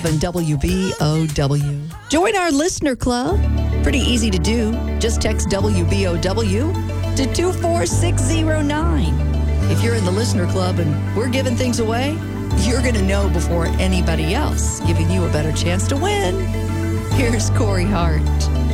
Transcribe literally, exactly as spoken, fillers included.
and W B O W. Join our listener club. Pretty easy to do. Just text W B O W to two four six zero nine. If you're in the listener club and we're giving things away, you're going to know before anybody else, giving you a better chance to win. Here's Corey Hart.